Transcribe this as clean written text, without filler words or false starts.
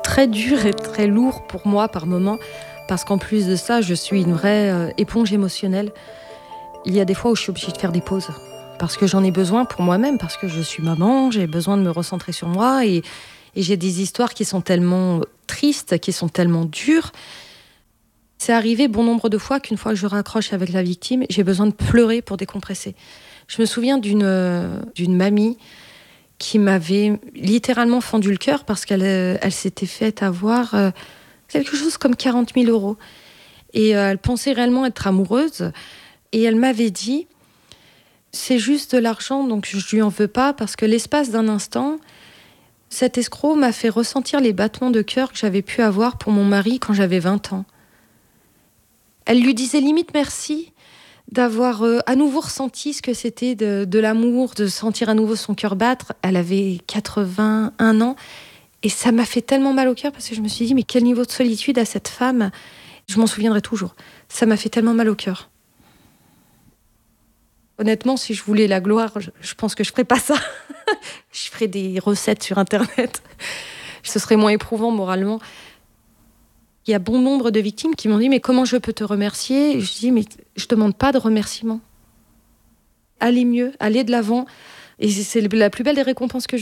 très dur et très lourd pour moi par moments, parce qu'en plus de ça, je suis une vraie éponge émotionnelle. Il y a des fois où je suis obligée de faire des pauses, parce que j'en ai besoin pour moi-même, parce que je suis maman, j'ai besoin de me recentrer sur moi, et j'ai des histoires qui sont tellement tristes, qui sont tellement dures. C'est arrivé bon nombre de fois qu'une fois que je raccroche avec la victime, j'ai besoin de pleurer pour décompresser. Je me souviens d'une mamie qui m'avait littéralement fendu le cœur parce qu'elle s'était faite avoir quelque chose comme 40 000 euros. Et elle pensait réellement être amoureuse. Et elle m'avait dit, c'est juste de l'argent, donc je lui en veux pas, parce que l'espace d'un instant, cet escroc m'a fait ressentir les battements de cœur que j'avais pu avoir pour mon mari quand j'avais 20 ans. Elle lui disait limite merci d'avoir à nouveau ressenti ce que c'était de l'amour, de sentir à nouveau son cœur battre. Elle avait 81 ans et ça m'a fait tellement mal au cœur parce que je me suis dit, mais quel niveau de solitude a cette femme. Je m'en souviendrai toujours. Ça m'a fait tellement mal au cœur. Honnêtement, si je voulais la gloire, je pense que je ferais pas ça. Je ferais des recettes sur Internet. Ce serait moins éprouvant moralement. Il y a bon nombre de victimes qui m'ont dit « Mais comment je peux te remercier ?» Et je dis « Mais je ne demande pas de remerciement. Allez mieux, allez de l'avant. Et c'est la plus belle des récompenses que j'aurai. »